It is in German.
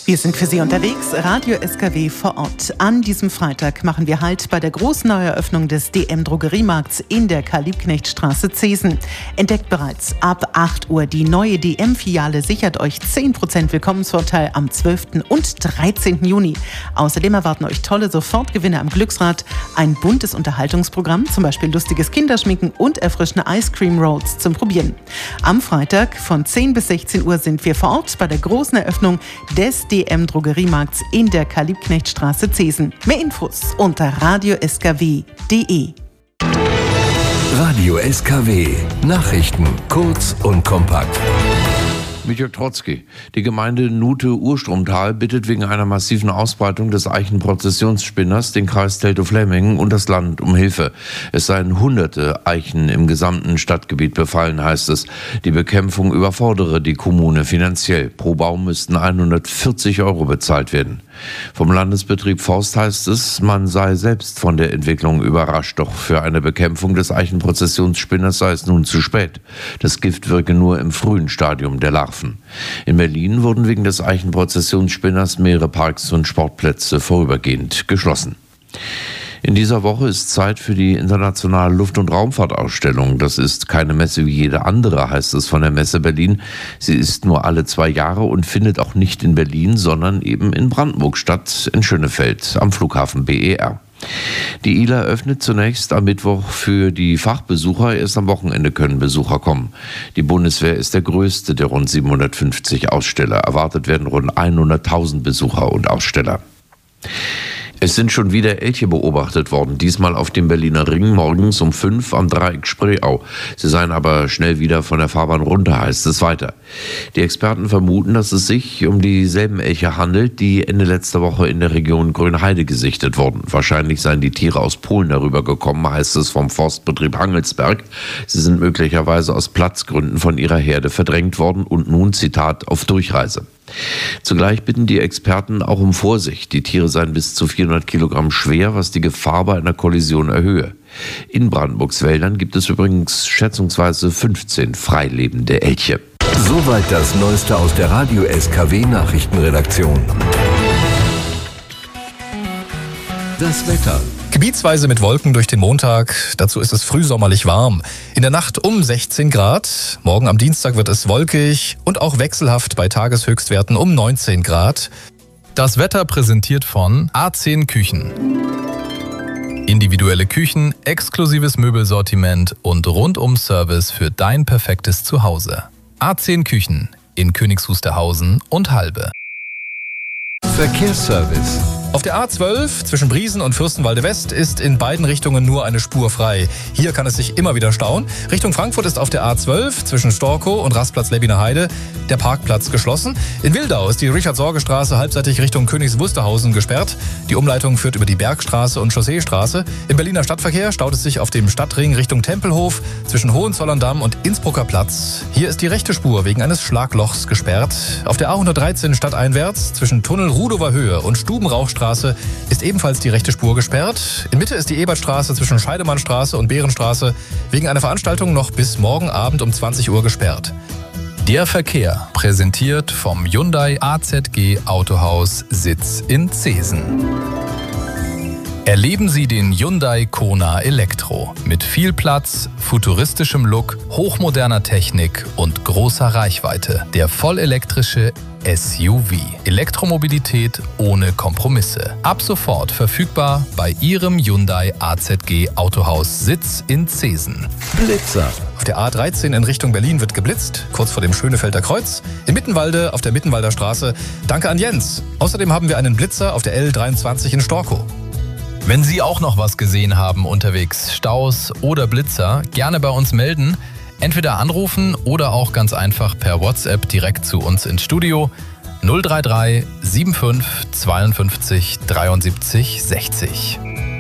Wir sind für Sie unterwegs, Radio SKW vor Ort. An diesem Freitag machen wir Halt bei der großen Neueröffnung des DM-Drogeriemarkts in der Karl-Liebknecht-Straße Zesen. Entdeckt bereits ab 8 Uhr die neue DM-Filiale, sichert euch 10% Willkommensvorteil am 12. und 13. Juni. Außerdem erwarten euch tolle Sofortgewinne am Glücksrad, ein buntes Unterhaltungsprogramm, zum Beispiel lustiges Kinderschminken und erfrischende Ice Cream Rolls zum Probieren. Am Freitag von 10 bis 16 Uhr sind wir vor Ort bei der großen Eröffnung des DM-Drogeriemarkts in der Karl-Liebknecht-Straße Zesen. Mehr Infos unter radioskw.de. Radio SKW. Nachrichten kurz und kompakt. Mit Jörg Trotzki. Die Gemeinde Nuthe-Urstromtal bittet wegen einer massiven Ausbreitung des Eichenprozessionsspinners den Kreis Teltow-Flämingen und das Land um Hilfe. Es seien hunderte Eichen im gesamten Stadtgebiet befallen, heißt es. Die Bekämpfung überfordere die Kommune finanziell. Pro Baum müssten 140 € bezahlt werden. Vom Landesbetrieb Forst heißt es, man sei selbst von der Entwicklung überrascht. Doch für eine Bekämpfung des Eichenprozessionsspinners sei es nun zu spät. Das Gift wirke nur im frühen Stadium der Larven. In Berlin wurden wegen des Eichenprozessionsspinners mehrere Parks und Sportplätze vorübergehend geschlossen. In dieser Woche ist Zeit für die internationale Luft- und Raumfahrtausstellung. Das ist keine Messe wie jede andere, heißt es von der Messe Berlin. Sie ist nur alle 2 Jahre und findet auch nicht in Berlin, sondern eben in Brandenburg statt, in Schönefeld am Flughafen BER. Die ILA öffnet zunächst am Mittwoch für die Fachbesucher. Erst am Wochenende können Besucher kommen. Die Bundeswehr ist der größte der rund 750 Aussteller. Erwartet werden rund 100.000 Besucher und Aussteller. Es sind schon wieder Elche beobachtet worden, diesmal auf dem Berliner Ring morgens um 5 am Dreieck Spreeau. Sie seien aber schnell wieder von der Fahrbahn runter, heißt es weiter. Die Experten vermuten, dass es sich um dieselben Elche handelt, die Ende letzter Woche in der Region Grünheide gesichtet wurden. Wahrscheinlich seien die Tiere aus Polen darüber gekommen, heißt es vom Forstbetrieb Hangelsberg. Sie sind möglicherweise aus Platzgründen von ihrer Herde verdrängt worden und nun, Zitat, auf Durchreise. Zugleich bitten die Experten auch um Vorsicht. Die Tiere seien bis zu 400 Kilogramm schwer, was die Gefahr bei einer Kollision erhöhe. In Brandenburgs Wäldern gibt es übrigens schätzungsweise 15 freilebende Elche. Soweit das Neueste aus der Radio SKW Nachrichtenredaktion. Das Wetter. Gebietsweise mit Wolken durch den Montag. Dazu ist es frühsommerlich warm. In der Nacht um 16 Grad. Morgen am Dienstag wird es wolkig und auch wechselhaft bei Tageshöchstwerten um 19 Grad. Das Wetter präsentiert von A10 Küchen. Individuelle Küchen, exklusives Möbelsortiment und Rundum-Service für dein perfektes Zuhause. A10 Küchen in Königs Wusterhausen und Halbe. Verkehrsservice. Auf der A12 zwischen Briesen und Fürstenwalde West ist in beiden Richtungen nur eine Spur frei. Hier kann es sich immer wieder stauen. Richtung Frankfurt ist auf der A12 zwischen Storkow und Rastplatz Lebbiner Heide der Parkplatz geschlossen. In Wildau ist die Richard-Sorge-Straße halbseitig Richtung Königs Wusterhausen gesperrt. Die Umleitung führt über die Bergstraße und Chausseestraße. Im Berliner Stadtverkehr staut es sich auf dem Stadtring Richtung Tempelhof zwischen Hohenzollern-Damm und Innsbrucker Platz. Hier ist die rechte Spur wegen eines Schlaglochs gesperrt. Auf der A113 stadteinwärts zwischen Tunnel Rudower Höhe und Stubenrauchstraße ist ebenfalls die rechte Spur gesperrt. In Mitte ist die Ebertstraße zwischen Scheidemannstraße und Bärenstraße wegen einer Veranstaltung noch bis morgen Abend um 20 Uhr gesperrt. Der Verkehr präsentiert vom Hyundai AZG Autohaus Sitz in Zesen. Erleben Sie den Hyundai Kona Elektro mit viel Platz, futuristischem Look, hochmoderner Technik und großer Reichweite. Der vollelektrische SUV. Elektromobilität ohne Kompromisse. Ab sofort verfügbar bei Ihrem Hyundai AZG Autohaus Sitz in Zesen. Blitzer. Auf der A13 in Richtung Berlin wird geblitzt, kurz vor dem Schönefelder Kreuz. In Mittenwalde auf der Mittenwalder Straße. Danke an Jens. Außerdem haben wir einen Blitzer auf der L23 in Storkow. Wenn Sie auch noch was gesehen haben unterwegs, Staus oder Blitzer, gerne bei uns melden. Entweder anrufen oder auch ganz einfach per WhatsApp direkt zu uns ins Studio 033 75 52 73 60.